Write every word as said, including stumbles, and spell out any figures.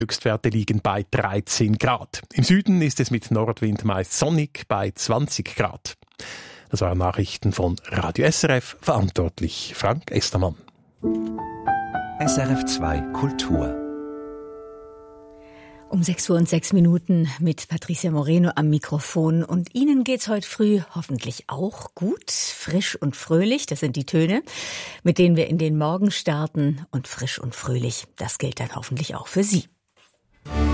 Höchstwerte liegen bei dreizehn Grad. Im Süden ist es mit Nordwind meist sonnig bei zwanzig Grad. Das waren Nachrichten von Radio S R F, verantwortlich Frank Estermann. S R F zwei Kultur. Um sechs Uhr und sechs Minuten mit Patricia Moreno am Mikrofon. Und Ihnen geht's heute früh hoffentlich auch gut, frisch und fröhlich. Das sind die Töne, mit denen wir in den Morgen starten. Und frisch und fröhlich, das gilt dann hoffentlich auch für Sie.